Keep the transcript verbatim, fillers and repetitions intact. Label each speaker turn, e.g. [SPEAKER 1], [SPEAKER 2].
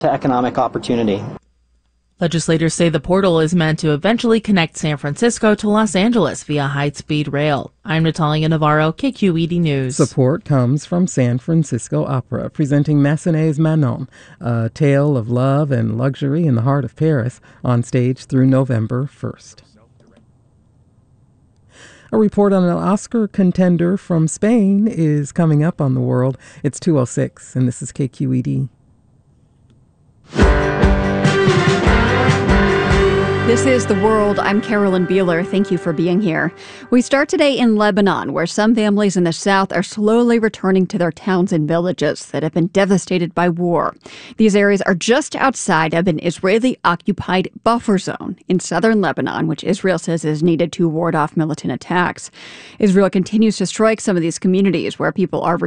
[SPEAKER 1] to economic opportunity.
[SPEAKER 2] Legislators say the portal is meant to eventually connect San Francisco to Los Angeles via high-speed rail. I'm Natalia Navarro, K Q E D News.
[SPEAKER 3] Support comes from San Francisco Opera, presenting Massenet's Manon, a tale of love and luxury in the heart of Paris, on stage through November first. A report on an Oscar contender from Spain is coming up on The World. It's two oh six, and this is K Q E D.
[SPEAKER 4] This is The World. I'm Carolyn Beeler. Thank you for being here. We start today in Lebanon, where some families in the south are slowly returning to their towns and villages that have been devastated by war. These areas are just outside of an Israeli-occupied buffer zone in southern Lebanon, which Israel says is needed to ward off militant attacks. Israel continues to strike some of these communities where people are